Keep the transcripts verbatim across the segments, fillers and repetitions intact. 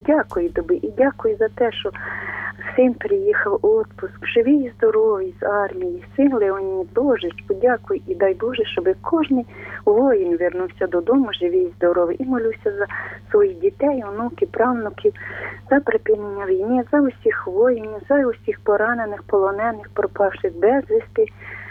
Дякую тобі і дякую за те, що син приїхав у відпуск, живий і здоровий з армії. Син Леонід, Боже, подякуй і дай Боже, щоб кожен воїн вернувся додому живий і здоровий. І молюся за своїх дітей, онуків, правнуків, за припинення війни, за усіх воїнів, за усіх поранених, полонених, пропавших безвісти,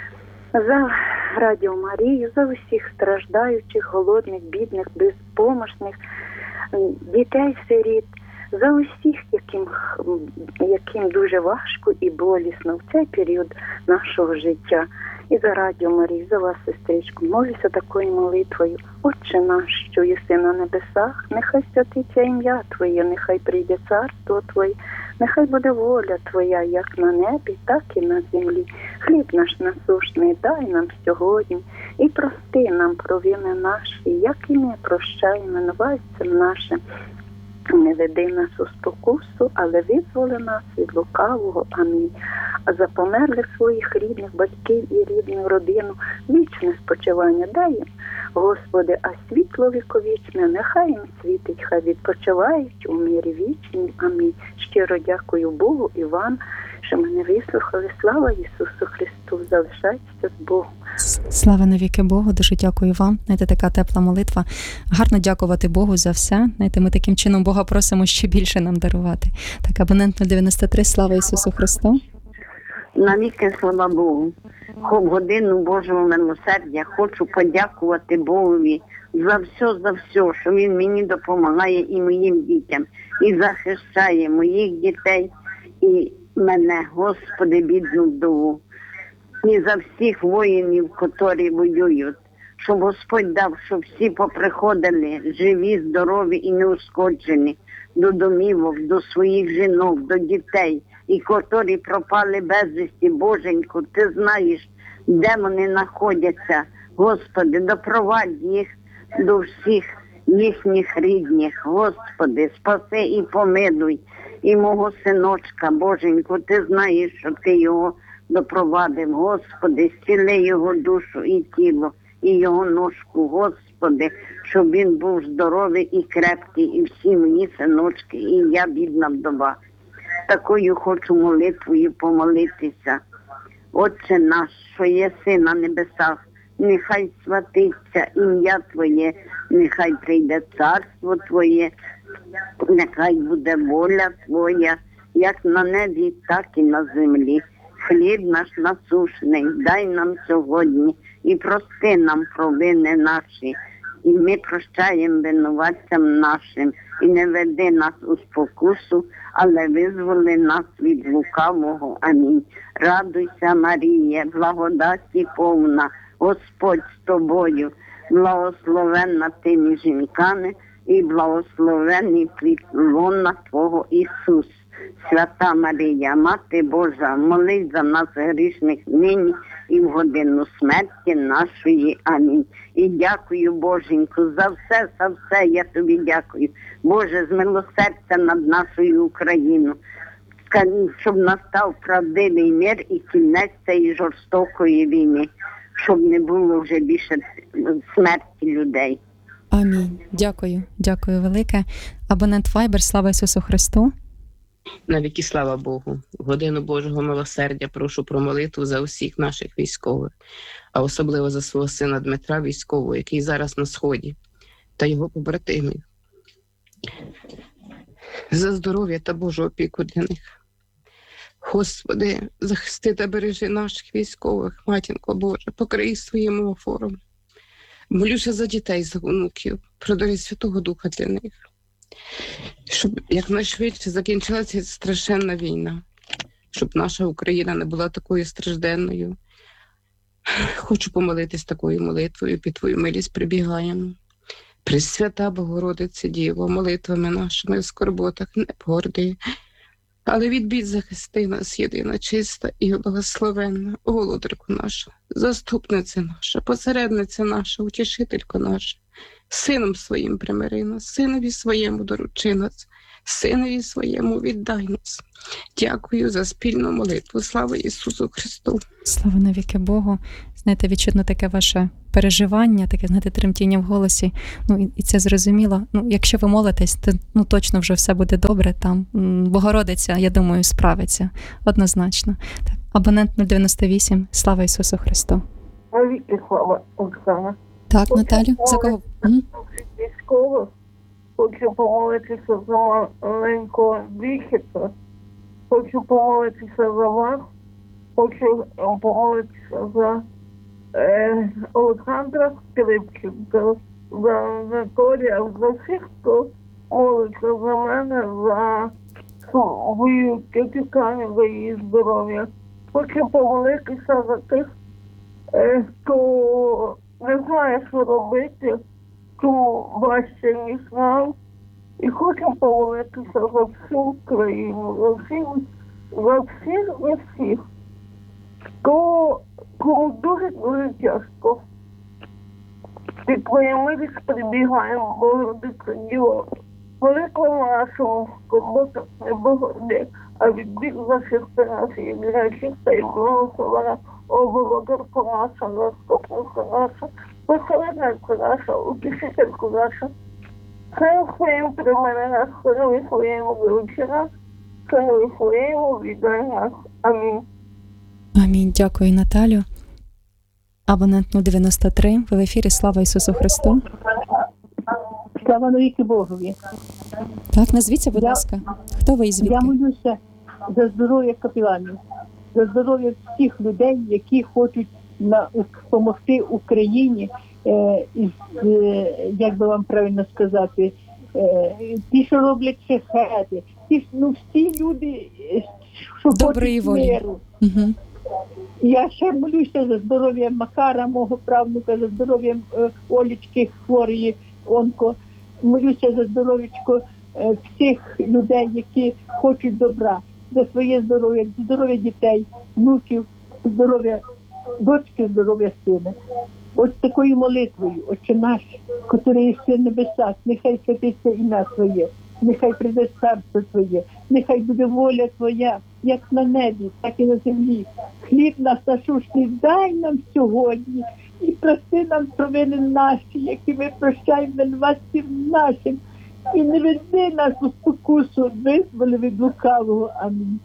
за Радіо Марію, за усіх страждаючих, голодних, бідних, безпомощних, дітей-сиріт, за усіх, яким, яким дуже важко і болісно в цей період нашого життя. І за Радіо Марію, за вас, сестричку, молюся такою молитвою. Отче наш, що єси на небесах, нехай святиться ім'я Твоє, нехай прийде царство Твоє, нехай буде воля Твоя, як на небі, так і на землі. Хліб наш насущний дай нам сьогодні, і прости нам провини наші, як і ми прощаємо винуватцям нашим. Не веди нас у спокусу, але визволи нас від лукавого. Амінь. А за померлих своїх рідних, батьків і рідну родину вічне спочивання дай їм, Господи, а світло віковічне нехай їм світить, хай відпочивають у мирі вічнім. Амінь. Щиро дякую Богу і вам, що мене вислухали. Слава Ісусу Христу! Залишайтеся з Богом. Слава навіки Богу, дуже дякую вам. Знаєте, така тепла молитва. Гарно дякувати Богу за все. Знаєте, ми таким чином Бога просимо ще більше нам дарувати. Так, абонент нуль дев'яносто три, слава Ісусу Христу. Навіки слава Богу. В годину Божого милосердя хочу подякувати Богові за все, за все, що Він мені допомагає і моїм дітям, і захищає моїх дітей, і мене, Господи, бідну вдову. І за всіх воїнів, котрі воюють, щоб Господь дав, щоб всі поприходили живі, здорові і неушкоджені до домівок, до своїх жінок, до дітей, і котрі пропали безвісті. Боженьку, Ти знаєш, де вони знаходяться. Господи, допровадь їх до всіх їхніх рідних. Господи, спаси і помилуй. І мого синочка, Боженьку, Ти знаєш, що Ти його допровадив. Господи, зціли його душу і тіло, і його ножку, Господи, щоб він був здоровий і крепкий, і всі мої синочки, і я, бідна вдова. Такою хочу молитвою помолитися. Отче наш, що єси на небесах, нехай святиться ім'я Твоє, нехай прийде царство Твоє, нехай буде воля Твоя, як на небі, так і на землі. Хліб наш насушний дай нам сьогодні, і прости нам провини наші, і ми прощаємо винуватцям нашим, і не веди нас у спокусу, але визволи нас від лукавого. Амінь. Радуйся, Марія, благодаті повна, Господь з тобою, благословенна ти між жінками, і благословенний плід лона Твого Ісус. Свята Марія, Мати Божа, молись за нас грішних нині і в годину смерті нашої. Амінь. І дякую, Боженьку, за все, за все я Тобі дякую. Боже, змилосердься над нашою Україною, щоб настав правдивий мир і кінець цієї жорстокої війни, щоб не було вже більше смерті людей. Амінь. Дякую. Дякую велике. Абонент Viber, слава Ісусу Христу. Навіки слава Богу. В годину Божого милосердя прошу про молитву за усіх наших військових, а особливо за свого сина Дмитра військового, який зараз на Сході, та його побратимів. За здоров'я та Божу опіку для них. Господи, захисти та бережи наших військових, Матінко Божа, покрий своїм офором. Молюся за дітей, за онуків, продари Святого Духа для них. Щоб якнайшвидше закінчилася страшенна війна, щоб наша Україна не була такою стражденною. Хочу помолитись такою молитвою, під Твою милість прибігаємо. Пресвята Богородице Діво, молитвами нашими в скорботах не погорди, але від бід захисти нас, єдина, чиста і благословенна, володарку наша, заступниця наша, посередниця наша, утішителько наша. Сином своїм примири нас, синові своєму доручи нас, Синові своєму віддай нас. Дякую за спільну молитву. Слава Ісусу Христу! Слава навіки Богу. Знаєте, відчутно таке ваше переживання, таке, знаєте, тремтіння в голосі. Ну, і, і це зрозуміло. Ну, якщо ви молитесь, то ну, точно вже все буде добре. Там м, Богородиця, я думаю, справиться. Однозначно. Так. Абонент нуль дев'яносто вісім. Слава Ісусу Христу. Навіки слава, Оксана. Так, Наталю, за кого? Мгм. Військових. Хочу помолитися за маленького Віхіта. Хочу помолитися за вас. Хочу помолитися за е, Олександра Скрипченка, за Анатолія, за всіх, хто молиться за мене, за свою тітю, за її здоров'я. Хочу помолитися за тих, е, хто не знає, що робити, хто важче, ніж нам. І хочу помолитися за всю країну, за всіх, за всіх, за всіх, хто кому дуже-дуже тяжко. Під твоя милість прибігаємо, Богородиця Діво. Велика нашому скорбота не Богородице, а відбіг захисти наші грехи та й благословена оболодарка наша, заступниця наша, посередниця наша, утішителька наша. Хай у своєму примирі нас, хай у своєму вилучі нас, хай у своєму віддай нас. Амінь. Амінь. Дякую, Наталю. Абонент нуль дев'яносто три. Ви в ефірі. Слава Ісусу Христу. Слава навіки Богові. Так, назвіться, будь Я- ласка. Хто ви і звідки? Я молюся за здоров'я капеланів, за здоров'я всіх людей, які хочуть на, допомогти Україні, е, із, е, як би вам правильно сказати, е, ті, що роблять шахеди, ті, ну, всі люди, е, що Доброї хочуть волі. миру. Угу. Я ще молюся за здоров'я Макара, мого правнука, за здоров'я е, Олічки хворої онко. Молюся за здоров'ячко е, всіх людей, які хочуть добра, за своє здоров'я, здоров'я дітей, внуків, здоров'я дочки, здоров'я сина. Ось такою молитвою, Отче наш, котрий єси в небесах, нехай святиться ім'я Твоє, нехай прийде царство Твоє, нехай буде воля Твоя, як на небі, так і на землі. Хліб наш насущний дай нам сьогодні і прости нам провини наші, які ми прощаємо винуватцям нашим. І не веди нас у спокусу, визволи від лукавого. Амінь.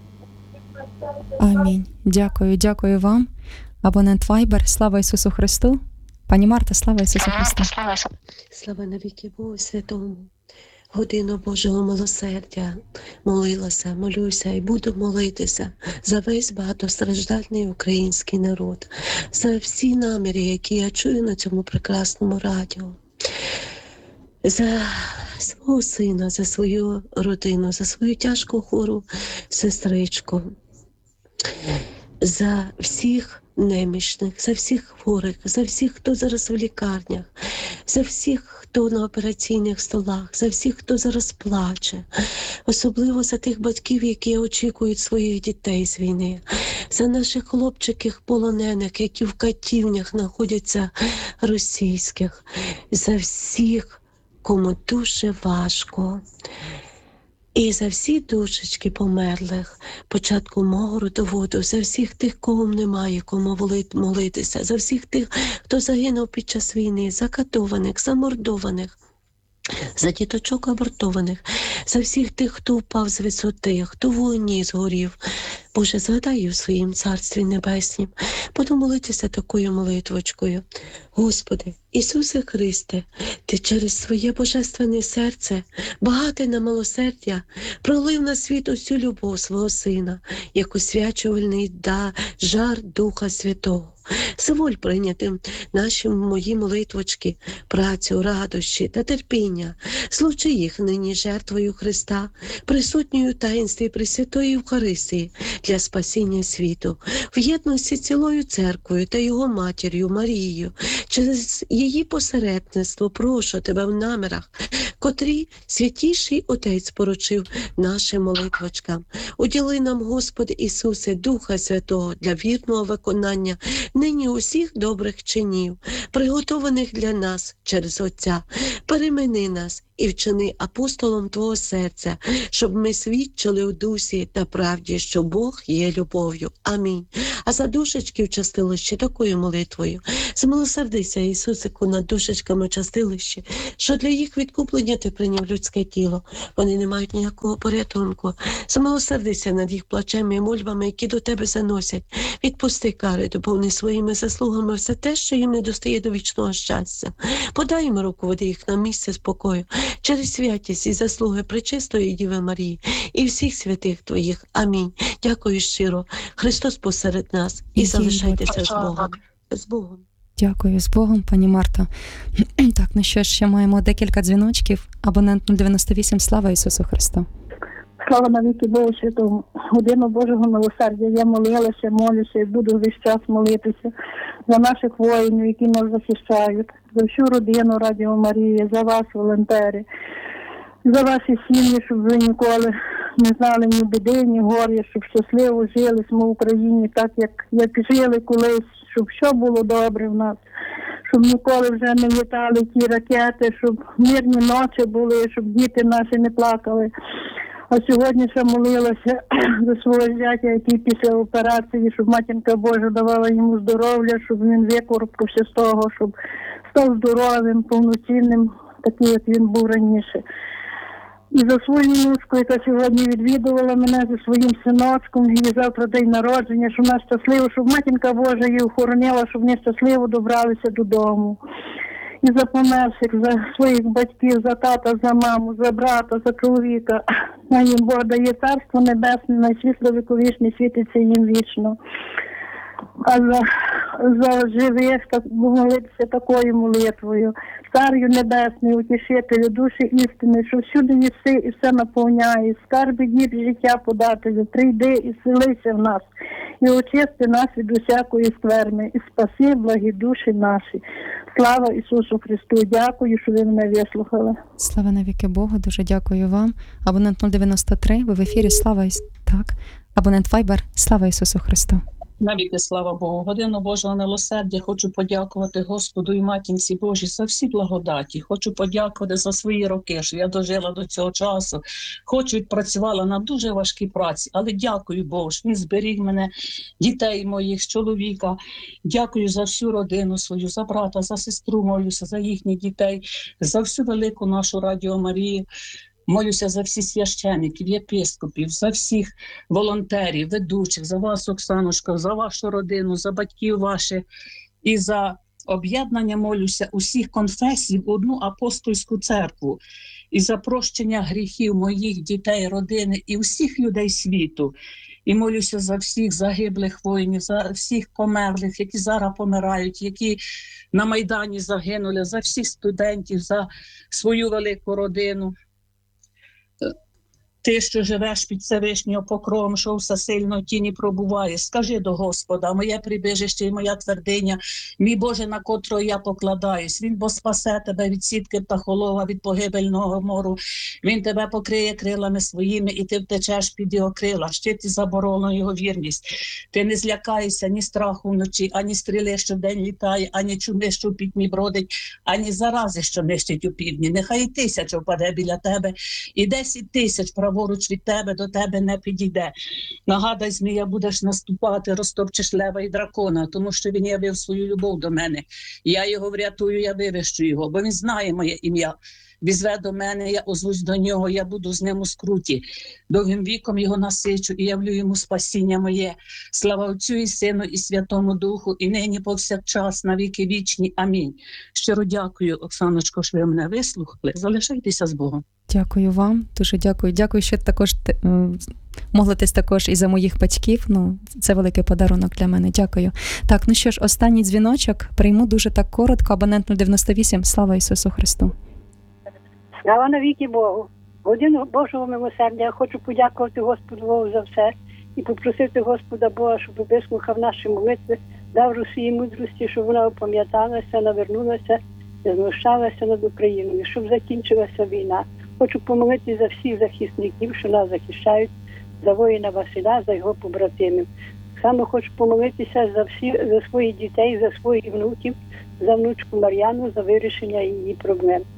Амінь. Дякую, дякую вам. Абонент Вайбер. Слава Ісусу Христу. Пані Марта, слава Ісусу Христу. Слава навіки Богу Святому, годину Божого милосердя, молилася, молюся і буду молитися за весь багатостраждальний український народ, за всі наміри, які я чую на цьому прекрасному радіо, за свого сина, за свою родину, за свою тяжку хвору сестричку, за всіх немічних, за всіх хворих, за всіх, хто зараз в лікарнях, за всіх, хто на операційних столах, за всіх, хто зараз плаче, особливо за тих батьків, які очікують своїх дітей з війни, за наших хлопчиків полонених, які в катівнях знаходяться російських, за всіх, кому дуже важко. І за всі душечки померлих, початку мого родоводу, за всіх тих, кого немає, кому молитися, за всіх тих, хто загинув під час війни, закатованих, замордованих, за діточок абортованих, за всіх тих, хто впав з висоти, хто в вогні згорів. Боже, згадай у своїм Царстві Небеснім, буду молитися такою молитвочкою. Господи, Ісусе Христе, Ти через своє божественне серце, багате на милосердя, пролив на світ усю любов свого Сина, як освячувальний да, жар Духа Святого. Зволь прийняти наші мої молитвочки, працю, радощі та терпіння. Злучи їх нині жертвою Христа, присутньою в таїнстві Пресвятої Євхаристії для спасіння світу, в єдності цілою церквою та його матір'ю Марією. Через її посередництво прошу Тебе в намірах, котрі Святіший Отець поручив нашим молитвочкам. Уділи нам, Господи Ісусе, Духа Святого для вірного виконання нині усіх добрих чинів, приготованих для нас через Отця. Перемени нас і вчини апостолом Твого серця, щоб ми свідчили у дусі та правді, що Бог є любов'ю. Амінь. А за душечки в чистилищі такою молитвою. Змилосердися, Ісусику, над душечками в чистилищі, що для їх відкуплення Ти прийняв людське тіло. Вони не мають ніякого порятунку. Змилосердися над їх плачем і мольбами, які до Тебе заносять. Відпусти кари, доповни своїми заслугами все те, що їм не достає до вічного щастя. Подай їм руку, веди їх на місце спокою, через святість і заслуги Пречистої Діви Марії і всіх святих Твоїх. Амінь. Дякую щиро. Христос посеред нас. І І залишайтеся з Богом. З Богом. Дякую, з Богом, пані Марта. Так, ну що ж, ще маємо декілька дзвіночків. Абонент нуль дев'яносто вісім. Слава Ісусу Христу! Слава навіки Богу Святому. Годину Божого милосердя я молилася, молюся і буду весь час молитися за наших воїнів, які нас захищають, за всю родину Радіо Марії, за вас, волонтери, за ваші сім'ї, щоб ви ніколи не знали ні біди, ні горя, щоб щасливо жили ми в Україні, так як, як жили колись, щоб все було добре в нас, щоб ніколи вже не літали ті ракети, щоб мирні ночі були, щоб діти наші не плакали. А сьогодні ще молилася за свого зятя, який після операції, щоб Матінка Божа давала йому здоров'я, щоб він викорпався з того, щоб став здоровим, повноцінним, такий, як він був раніше. І за свою внучку, яка сьогодні відвідувала мене зі своїм синочком, і завтра день народження, щоб вона щаслива, щоб Матінка Божа її охоронила, щоб вони щасливо добралися додому. І за померших, за своїх батьків, за тата, за маму, за брата, за чоловіка. На їм Бог дає царство небесне, на світло віковічне світиться їм вічно. А за, за живих так, молитися такою молитвою. Царю небесний, утішителю, душі істини, що всюди єси і все наповняє, скарби діб життя подателю, прийди і селися в нас, і очисти нас від усякої скверни, і спаси благі душі наші. Слава Ісусу Христу! Дякую, що ви мене вислухали. Слава навіки Богу, дуже дякую вам. Абонент нуль дев'яносто три, ви в ефірі. Слава Ісусу. Так. Абонент Вайбер. Слава Ісусу Христу! Навіки слава Богу. Годину Божого милосердя хочу подякувати Господу і Матінці Божій за всі благодаті. Хочу подякувати за свої роки, що я дожила до цього часу. Хочу відпрацювала на дуже важкій праці, але дякую Богу, що Він зберіг мене, дітей моїх, чоловіка. Дякую за всю родину свою, за брата, за сестру молюся, за їхніх дітей, за всю велику нашу Радіо Марію. Молюся за всі священиків, єпископів, за всіх волонтерів, ведучих, за вас, Оксанушка, за вашу родину, за батьків ваших і за об'єднання молюся усіх конфесій в одну апостольську церкву і за прощення гріхів моїх дітей, родини і всіх людей світу. І молюся за всіх загиблих воїнів, за всіх померлих, які зараз помирають, які на Майдані загинули, за всіх студентів, за свою велику родину. Ти, що живеш під Всевишнього покровом, що все сильно в тіні пробуває, скажи до Господа, моє прибіжище і моя твердиня, мій Боже, на котрого я покладаюсь. Він бо спасе тебе від сітки птахолова, від погибельного мору. Він тебе покриє крилами своїми, і ти втечеш під його крила. Щит і заборонено його вірність. Ти не злякаєшся ні страху вночі, ані стріли, що вдень літає, ані чуми, що в пітьмі бродить, ані зарази, що нищить у півдні. Нехай і тисяча впаде біля тебе, і десять тисяч праворуч від тебе, до тебе не підійде. Нагадай, змія, будеш наступати, розтопчеш лева і дракона, тому що він явив свою любов до мене. Я його врятую, я вивищу його, бо він знає моє ім'я. Візве до мене, я озвусь до нього, я буду з ним у скруті. Довгим віком його насичу і явлю йому спасіння моє. Слава Отцю і Сину і Святому Духу, і нині повсякчас, на віки вічні. Амінь. Щиро дякую, Оксаночко, що ви мене вислухали. Залишайтеся з Богом. Дякую вам, дуже дякую. Дякую, що також молитесь також і за моїх батьків. Ну, це великий подарунок для мене. Дякую. Так, ну що ж, останній дзвіночок прийму дуже так коротко. Абонент нуль дев'яносто вісім. Слава Ісусу Христу! Слава навіки Богу. Годину Божого милосердя я хочу подякувати Господу Богу за все і попросити Господа Бога, щоб вислухав наші молитви, дав Росії мудрості, щоб вона опам'яталася, навернулася і знущалася над Україною, щоб закінчилася війна. Хочу помолитися за всіх захисників, що нас захищають, за воїна Василя, за його побратимів. Саме хочу помолитися за всі, за своїх дітей, за своїх внуків, за внучку Мар'яну, за вирішення її проблем.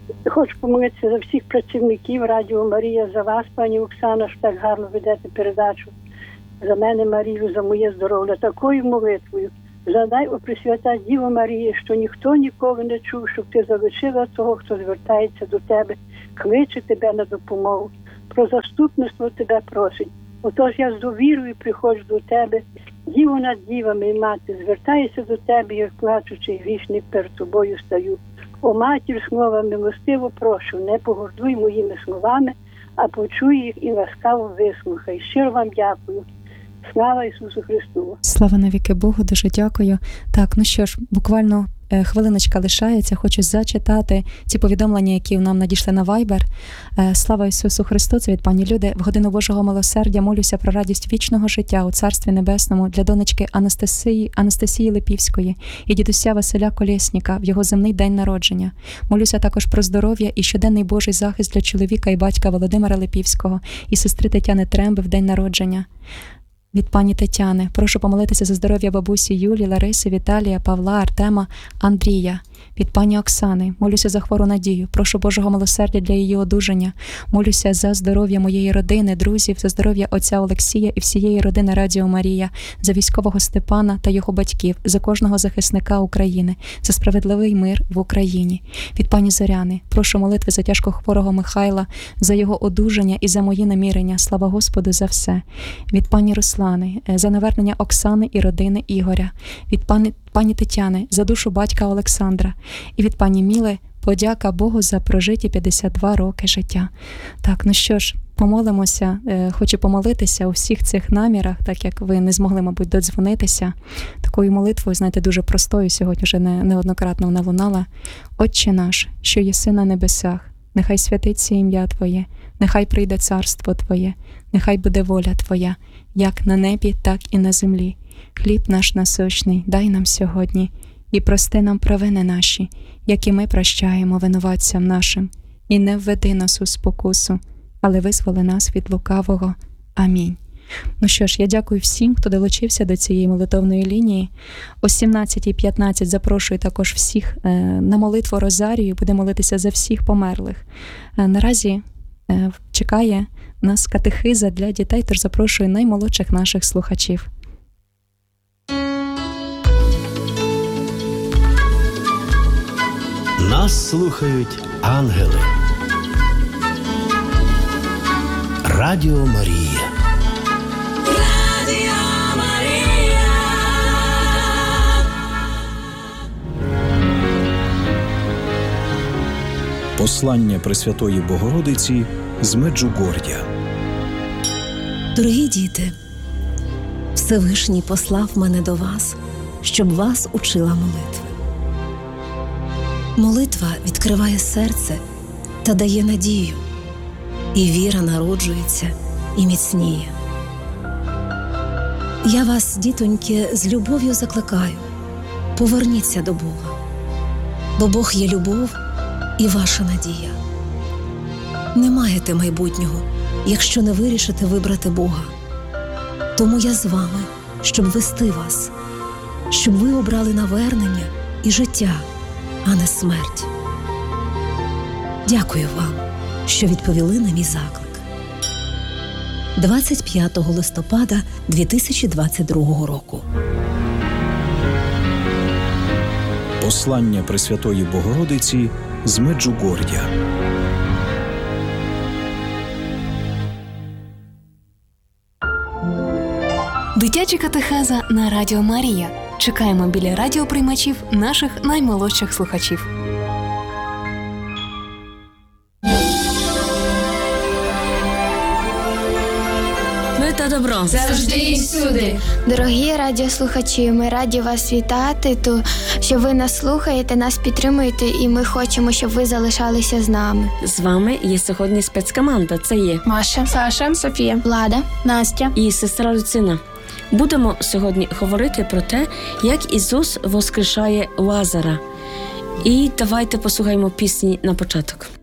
Хочу помолитися за всіх працівників Радіо Марія, за вас, пані Оксана, що так гарно ведете передачу. За мене, Марію, за моє здоров'я. Такою молитвою задай, о Пресвята Діво Марія, що ніхто ніколи не чув, щоб ти залишила того, хто звертається до тебе, кличе тебе на допомогу. Про заступництво тебе просить. Отож я з довірою приходжу до тебе, Діво над дівами і мати, звертаюся до тебе, як плачучий грішник перед тобою стаю. О, матір слова милостиво прошу, не погордуй моїми словами, а почуй їх і ласкаво вислухай. Щиро вам дякую. Слава Ісусу Христу! Слава навіки Богу, дуже дякую. Так, ну що ж, буквально е, хвилиночка лишається. Хочу зачитати ці повідомлення, які нам надійшли на Viber. Е, Слава Ісусу Христу, це від пані Люди. В годину Божого милосердя молюся про радість вічного життя у Царстві Небесному для донечки Анастасії, Анастасії Липівської і дідуся Василя Колєсніка в його земний день народження. Молюся також про здоров'я і щоденний Божий захист для чоловіка і батька Володимира Липівського і сестри Тетяни Тремби в день народження. Від пані Тетяни. Прошу помолитися за здоров'я бабусі Юлі, Лариси, Віталія, Павла, Артема, Андрія. Від пані Оксани. Молюся за хвору Надію. Прошу Божого милосердя для її одужання. Молюся за здоров'я моєї родини, друзів, за здоров'я отця Олексія і всієї родини Радіо Марія, за військового Степана та його батьків, за кожного захисника України, за справедливий мир в Україні. Від пані Зоряни. Прошу молитви за тяжкохворого Михайла, за його одужання і за мої намірення. Слава Господу за все. Від пані Руслани. За навернення Оксани і родини Ігоря. Від пані пані Тетяни, за душу батька Олександра. І від пані Міли, подяка Богу за прожиті п'ятдесят два роки життя. Так, ну що ж, помолимося. Хочу помолитися у всіх цих намірах, так як ви не змогли, мабуть, додзвонитися. Такою молитвою, знаєте, дуже простою, сьогодні вже не, неоднократно вона лунала. Отче наш, що єси на небесах, нехай святиться ім'я Твоє, нехай прийде царство Твоє, нехай буде воля Твоя, як на небі, так і на землі. Хліб наш насущний дай нам сьогодні, і прости нам провини наші, як і ми прощаємо винуватцям нашим. І не введи нас у спокусу, але визволи нас від лукавого. Амінь. Ну що ж, я дякую всім, хто долучився до цієї молитовної лінії. О сімнадцятій п'ятнадцять запрошую також всіх на молитву Розарію, буде молитися за всіх померлих. Наразі чекає нас катехиза для дітей, тож запрошую наймолодших наших слухачів. Нас слухають ангели. Радіо Марія. Радіо Марія. Послання Пресвятої Богородиці з Меджугор'я. Дорогі діти, Всевишній послав мене до вас, щоб вас учила молитви. Молитва відкриває серце та дає надію, і віра народжується і міцніє. Я вас, дітоньки, з любов'ю закликаю, поверніться до Бога, бо Бог є любов і ваша надія. Не маєте майбутнього, якщо не вирішите вибрати Бога. Тому я з вами, щоб вести вас, щоб ви обрали навернення і життя, а не смерть. Дякую вам, що відповіли на мій заклик. двадцять п'ятого листопада дві тисячі двадцять другого року. Послання Пресвятої Богородиці з Меджугор'я. Дитяча катехеза на Радіо Марія. Чекаємо біля радіоприймачів наших наймолодших слухачів. Ми та добро. Завжди і всюди. Дорогі радіослухачі, ми раді вас вітати, то, що ви нас слухаєте, нас підтримуєте, і ми хочемо, щоб ви залишалися з нами. З вами є сьогодні спецкоманда. Це є Маша, Саша, Софія, Влада, Настя і сестра Люцина. Будемо сьогодні говорити про те, як Ісус воскрешає Лазара. І давайте послухаємо пісні на початок.